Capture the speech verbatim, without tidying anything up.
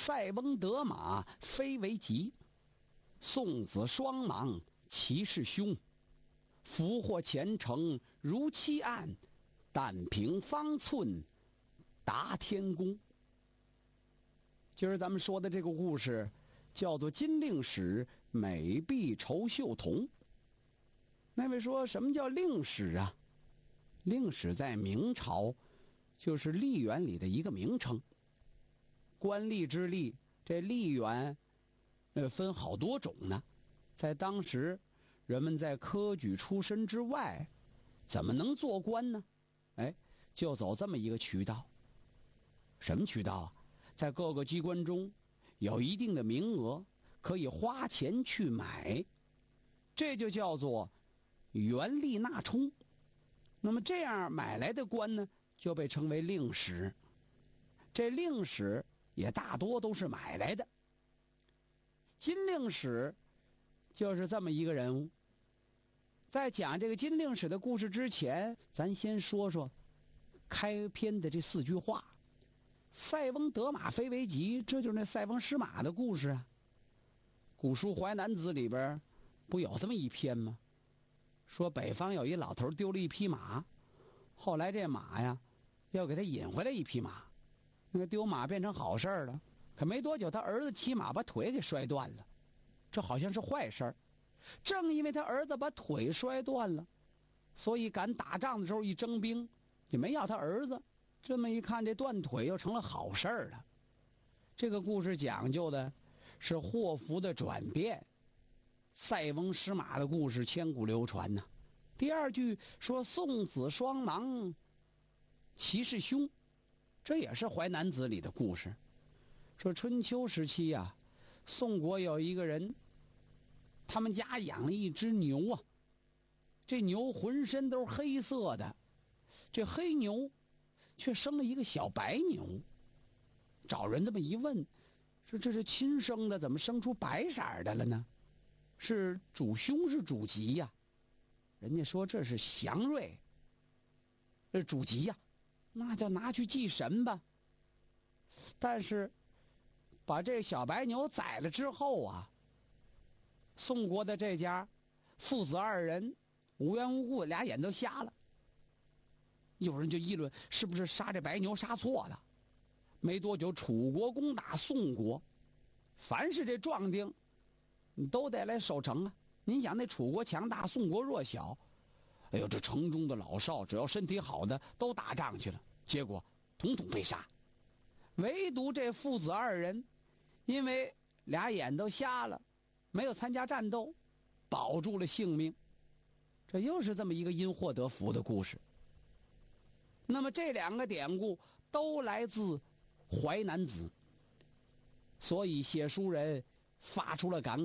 塞翁得马非为吉，送子双莽其势凶。福祸前程如期案，但凭方寸达天宫。今儿咱们说的这个故事叫做金令史美婢酬绣童。那位说什么叫令史啊？令史在明朝就是吏员里的一个名称。官吏之吏，这吏员呃分好多种呢。在当时人们在科举出身之外怎么能做官呢？哎，就走这么一个渠道。什么渠道啊？在各个机关中有一定的名额，可以花钱去买，这就叫做原吏纳充。那么这样买来的官呢，就被称为令史。这令史也大多都是买来的。金令史就是这么一个人物。在讲这个金令史的故事之前，咱先说说开篇的这四句话。塞翁得马非为吉，这就是那塞翁失马的故事啊。古书《淮南子》里边不有这么一篇吗？说北方有一老头丢了一匹马，后来这马呀要给他引回来一匹马，那个丢马变成好事了。可没多久他儿子骑马把腿给摔断了，这好像是坏事儿。正因为他儿子把腿摔断了，所以赶打仗的时候一征兵就没要他儿子。这么一看，这断腿又成了好事儿了。这个故事讲究的是祸福的转变，塞翁失马的故事千古流传呐。第二句说送子双莽其势凶，这也是《淮南子》里的故事。说春秋时期啊，宋国有一个人，他们家养了一只牛啊，这牛浑身都是黑色的，这黑牛却生了一个小白牛。找人这么一问，说这是亲生的，怎么生出白色的了呢？是主凶是主吉呀？人家说这是祥瑞，这主吉呀，那就拿去祭神吧。但是把这小白牛宰了之后啊，宋国的这家父子二人无缘无故俩眼都瞎了。有人就议论是不是杀这白牛杀错了。没多久楚国攻打宋国，凡是这壮丁你都得来守城啊。您想那楚国强大，宋国弱小，哎呦，这城中的老少只要身体好的都打仗去了，结果统统被杀。唯独这父子二人因为俩眼都瞎了，没有参加战斗，保住了性命。这又是这么一个因祸得福的故事。那么这两个典故都来自《淮南子》，所以写书人发出了感慨。